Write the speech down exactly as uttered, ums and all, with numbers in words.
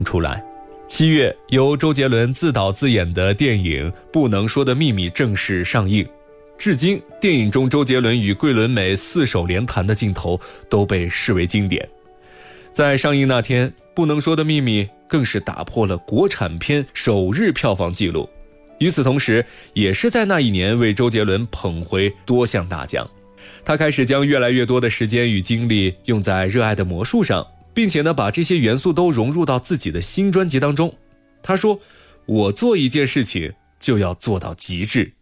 出来。七月，由周杰伦自导自演的电影《不能说的秘密》正式上映。至今，电影中周杰伦与桂纶镁四手联弹的镜头都被视为经典。在上映那天，《不能说的秘密》更是打破了国产片首日票房纪录。与此同时，也是在那一年为周杰伦捧回多项大奖。他开始将越来越多的时间与精力用在热爱的魔术上，并且呢，把这些元素都融入到自己的新专辑当中。他说，我做一件事情就要做到极致。